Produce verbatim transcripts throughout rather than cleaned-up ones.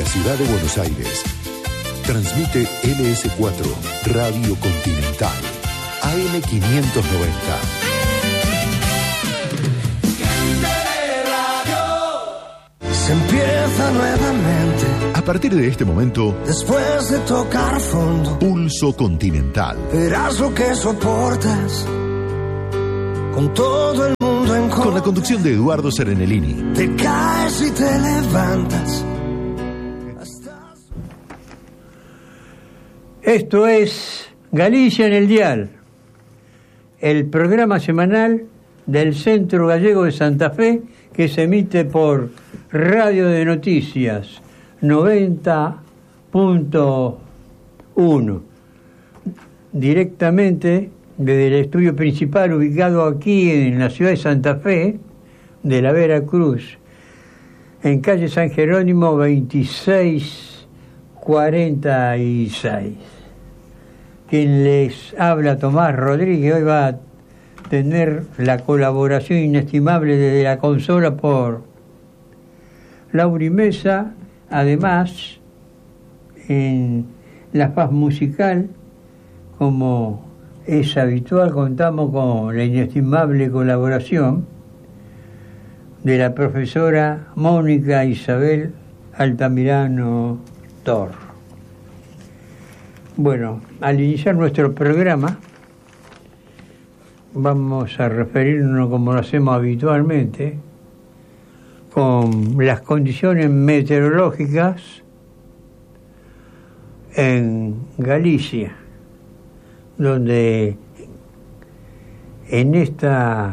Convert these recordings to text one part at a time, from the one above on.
ciudad de Buenos Aires. Transmite L S cuatro, Radio Continental, A M quinientos noventa. Se empieza nuevamente. A partir de este momento, después de tocar fondo, Pulso Continental. Verás lo que soportas, con todo el mundo en contra. Con la conducción de Eduardo Serenellini. Te caes y te levantas. Esto es Galicia en el Dial, el programa semanal del Centro Gallego de Santa Fe, que se emite por Radio de Noticias noventa punto uno, directamente desde el estudio principal ubicado aquí en la ciudad de Santa Fe, de la Vera Cruz, en calle San Jerónimo veintiséis cuarenta y seis. Quien les habla, Tomás Rodríguez, hoy va a tener la colaboración inestimable desde la consola por Lauri Mesa. Además, en la faz musical, como es habitual, contamos con la inestimable colaboración de la profesora Mónica Isabel Altamirano Tor. Bueno, al iniciar nuestro programa, vamos a referirnos, como lo hacemos habitualmente, con las condiciones meteorológicas en Galicia, donde en esta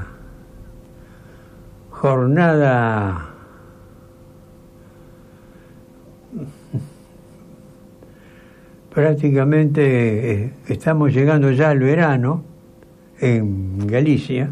jornada prácticamente eh, estamos llegando ya al verano en Galicia.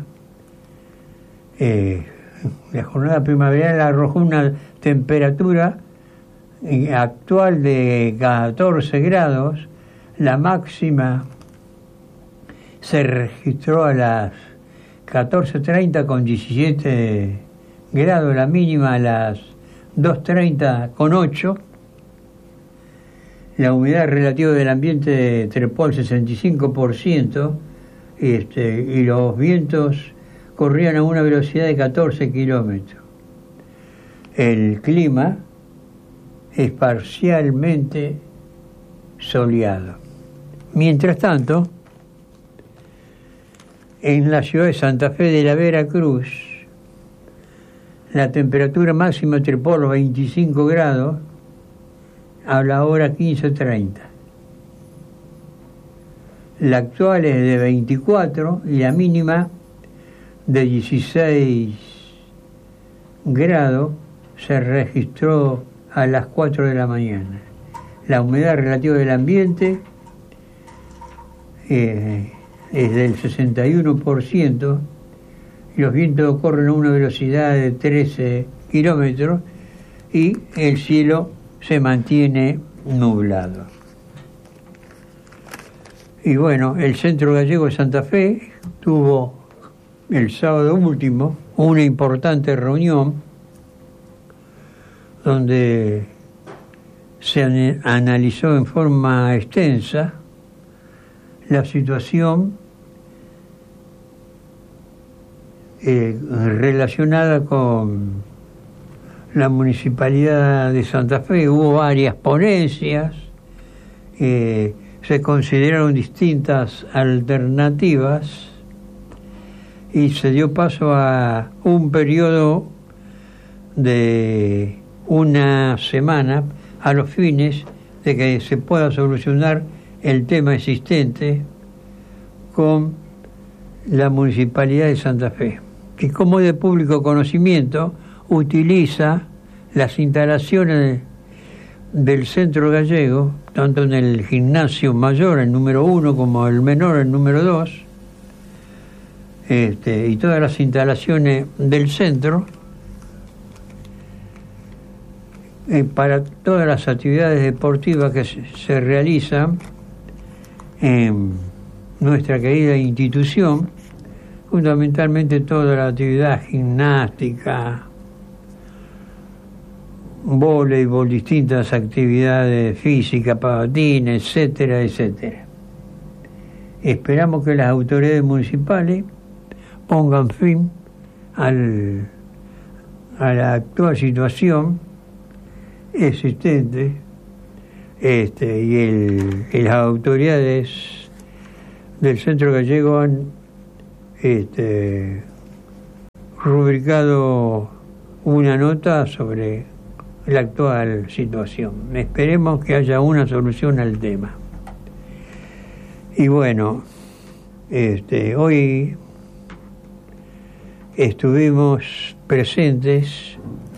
Eh, la jornada primaveral arrojó una temperatura actual de catorce grados. La máxima se registró a las catorce treinta con diecisiete grados, la mínima a las dos treinta con ocho. La humedad relativa del ambiente trepó al sesenta y cinco por ciento, este, y los vientos corrían a una velocidad de catorce kilómetros. El clima es parcialmente soleado. Mientras tanto, en la ciudad de Santa Fe de la Vera Cruz, la temperatura máxima trepó los veinticinco grados a la hora quince treinta. La actual es de veinticuatro y la mínima de dieciséis grados se registró a las cuatro de la mañana. La humedad relativa del ambiente eh, es del sesenta y uno por ciento y los vientos corren a una velocidad de trece kilómetros y el cielo se mantiene nublado. Y bueno, el Centro Gallego de Santa Fe tuvo el sábado último una importante reunión donde se analizó en forma extensa la situación eh, relacionada con la Municipalidad de Santa Fe. Hubo varias ponencias, eh, se consideraron distintas alternativas y se dio paso a un periodo de una semana a los fines de que se pueda solucionar el tema existente con la Municipalidad de Santa Fe, que, como es de público conocimiento, utiliza las instalaciones del Centro Gallego, tanto en el gimnasio mayor, el número uno, como el menor, el número dos, este, y todas las instalaciones del centro, eh, para todas las actividades deportivas que se, se realizan en nuestra querida institución, fundamentalmente toda la actividad gimnástica, voleibol, distintas actividades físicas, patines, etcétera, etcétera. Esperamos que las autoridades municipales pongan fin al, a la actual situación existente, este, y, el, y las autoridades del Centro Gallego han este, rubricado una nota sobre la actual situación. Esperemos que haya una solución al tema. Y bueno, este, hoy estuvimos presentes